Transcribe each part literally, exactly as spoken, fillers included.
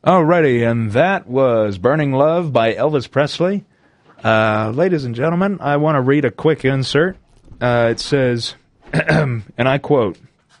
Alrighty, and that was Burning Love by Elvis Presley. Uh, ladies and gentlemen, I want to read a quick insert. Uh, it says, and I quote,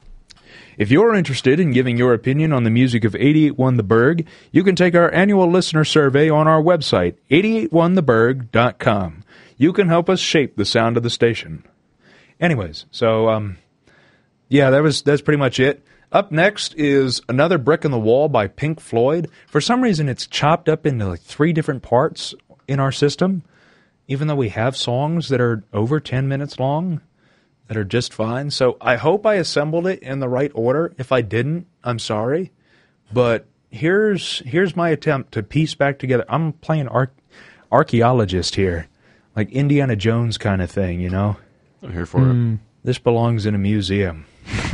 "If you're interested in giving your opinion on the music of eighty-eight point one The Berg, you can take our annual listener survey on our website, eighty-eight one the berg dot com. You can help us shape the sound of the station." Anyways, so, um, yeah, that was that's pretty much it. Up next is Another Brick in the Wall by Pink Floyd. For some reason, it's chopped up into like three different parts in our system, even though we have songs that are over ten minutes long that are just fine. So I hope I assembled it in the right order. If I didn't, I'm sorry. But here's here's my attempt to piece back together. I'm playing ar- archaeologist here, like Indiana Jones kind of thing, you know? I'm here for mm. it. This belongs in a museum.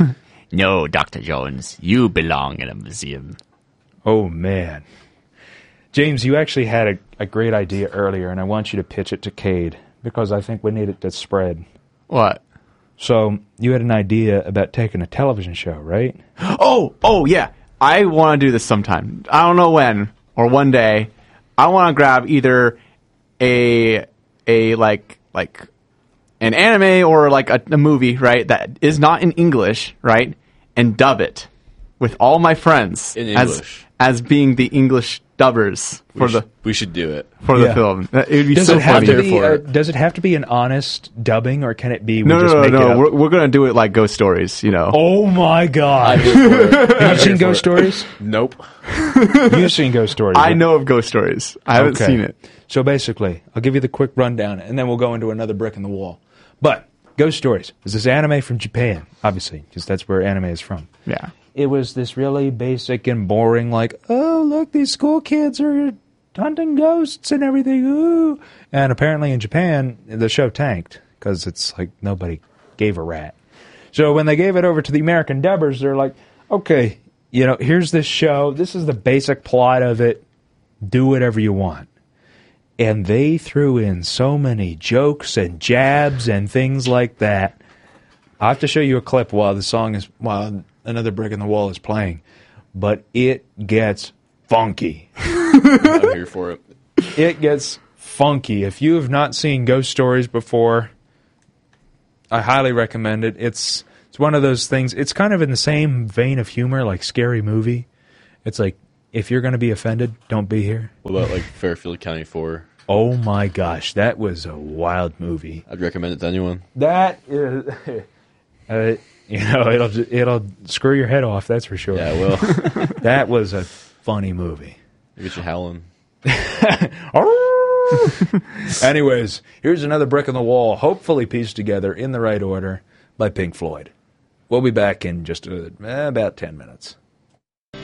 No, Doctor Jones, you belong in a museum. Oh, man. James, you actually had a, a great idea earlier, and I want you to pitch it to Cade, because I think we need it to spread. What? So, you had an idea about taking a television show, right? Oh, oh, yeah. I want to do this sometime. I don't know when, or one day. I want to grab either a, a like, like, an anime or like a, a movie, right, that is not in English, right, and dub it with all my friends in as English. as being the English dubbers for we the sh- we should do it for yeah. the film. It would be does so it have funny. to be, for uh, it. does it have to be an honest dubbing, or can it be we No, just no, make no, it no. up? We're, we're gonna do it like Ghost Stories, you know. Oh my God! Have you seen Ghost Stories? Nope. You've seen Ghost Stories. I right? know of Ghost Stories. I haven't Okay. seen it. So basically, I'll give you the quick rundown, and then we'll go into Another Brick in the Wall. But Ghost Stories is this anime from Japan, obviously, because that's where anime is from. Yeah. It was this really basic and boring, like, oh, look, these school kids are hunting ghosts and everything, ooh. And apparently in Japan, the show tanked, because it's like nobody gave a rat. So when they gave it over to the American dubbers, they're like, okay, you know, here's this show, this is the basic plot of it, do whatever you want. And they threw in so many jokes and jabs and things like that. I'll have to show you a clip while the song is, while Another Brick in the Wall is playing. But it gets funky. I'm here for it. It gets funky. If you have not seen Ghost Stories before, I highly recommend it. It's it's one of those things, it's kind of in the same vein of humor like Scary Movie. It's like, if you're going to be offended, don't be here. What about like Fairfield County four? Oh my gosh, that was a wild movie. I'd recommend it to anyone. That is, uh, you know, it'll it'll screw your head off. That's for sure. Yeah, it will. That was a funny movie. Get you howling. Anyways, here's Another Brick in the Wall, hopefully pieced together in the right order by Pink Floyd. We'll be back in just uh, about ten minutes.